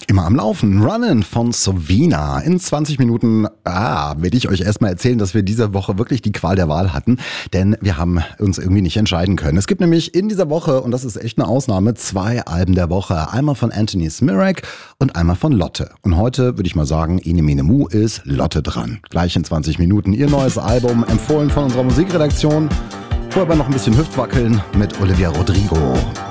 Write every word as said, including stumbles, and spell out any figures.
Immer am Laufen. Runnin' von Sovina. In zwanzig Minuten ah, werde ich euch erstmal erzählen, dass wir diese Woche wirklich die Qual der Wahl hatten. Denn wir haben uns irgendwie nicht entscheiden können. Es gibt nämlich in dieser Woche, und das ist echt eine Ausnahme, zwei Alben der Woche. Einmal von Anthony Smirak und einmal von Lotte. Und heute würde ich mal sagen, Ene Mene Mu ist Lotte dran. Gleich in zwanzig Minuten ihr neues Album, empfohlen von unserer Musikredaktion. Vorher aber noch ein bisschen Hüftwackeln mit Olivia Rodrigo.